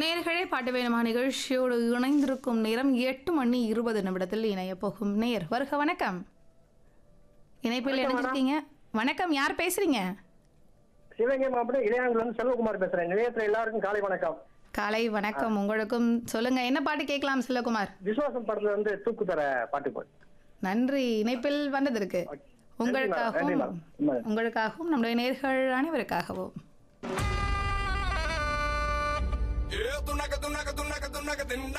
நேயர்களே பாட்டு வேணுமா நிகழ்ச்சியோடு இணைந்திருக்கும் நேரம் 8:20 இணைய போகும் நேர் வருக வணக்கம். இணைப்பில் இணைஞ்சிருக்கீங்க. வணக்கம், யார் பேசுறீங்க? சிவகங்கை மாவட்டம் இளையாங்குளம் செல்வகுமார் பேசுறேன். நிலையத்தில் எல்லாருக்கும் காலை வணக்கம். காலை வணக்கம் உங்களுக்கும். சொல்லுங்க, என்ன பாட்டு கேட்கலாம் செல்வகுமார்? விசுவாசம் படத்துல வந்து தூக்கு தர பாட்டு போய். நன்றி இணைப்பில் வந்ததற்கு. உங்களுக்காகவும் நம்முடைய நேர்கள் அனைவருக்காகவும். tunaka tunaka tunaka tunaka tunaka